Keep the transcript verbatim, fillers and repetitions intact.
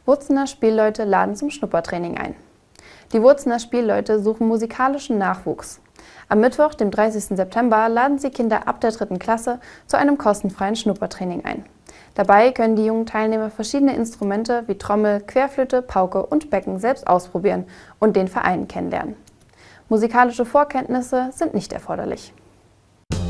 Wurzener Spielleute laden zum Schnuppertraining ein. Die Wurzener Spielleute suchen musikalischen Nachwuchs. Am Mittwoch, dem dreißigsten September, laden sie Kinder ab der dritten Klasse zu einem kostenfreien Schnuppertraining ein. Dabei können die jungen Teilnehmer verschiedene Instrumente wie Trommel, Querflöte, Pauke und Becken selbst ausprobieren und den Verein kennenlernen. Musikalische Vorkenntnisse sind nicht erforderlich.